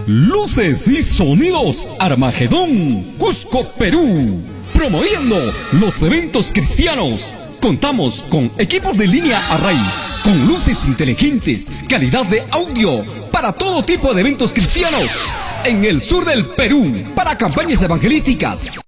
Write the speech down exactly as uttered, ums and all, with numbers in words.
Luces y sonidos Armagedón, Cusco, Perú. Promoviendo los eventos cristianos. Contamos con equipos de línea Array, con luces inteligentes, calidad de audio para todo tipo de eventos cristianos. En el sur del Perú, para campañas evangelísticas,